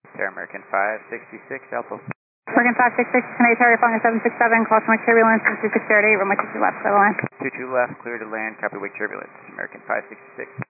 Sierra American 566, Alpha. American 566, Canadian Terrier following 767, caution wake turbulence, 26 08, runway 22 left, level line. 22 left, clear to land, copy wake turbulence, American 566.